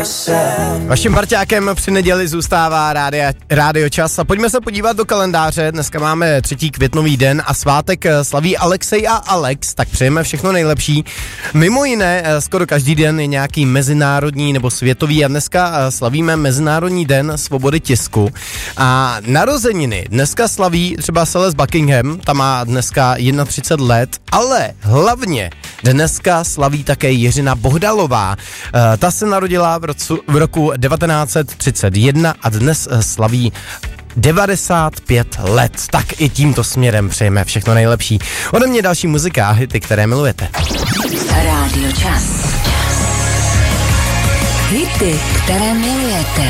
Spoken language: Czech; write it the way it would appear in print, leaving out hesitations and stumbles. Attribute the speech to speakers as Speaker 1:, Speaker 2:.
Speaker 1: Vaším parťákem při neděli zůstává Rádio Čas a pojďme se podívat do kalendáře. Dneska máme 3. květnový den a svátek slaví Alexej a Alex, tak přejeme všechno nejlepší. Mimo jiné, skoro každý den je nějaký mezinárodní nebo světový a dneska slavíme Mezinárodní den svobody tisku. A narozeniny dneska slaví třeba Celeste Buckingham, ta má dneska 31 let, ale hlavně dneska slaví také Jiřina Bohdalová. Ta se narodila v roku 1931 a dnes slaví 95 let. Tak i tímto směrem přejeme všechno nejlepší. Ode mě další muzika a hity, které milujete.
Speaker 2: Rádio Čas. Hity, které milujete.